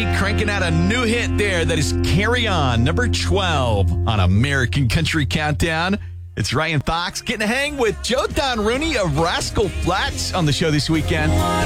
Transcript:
Rooney cranking out a new hit there. That is Carry On, number 12 on American Country Countdown. It's Ryan Fox getting a hang with Joe Don Rooney of Rascal Flatts on the show this weekend.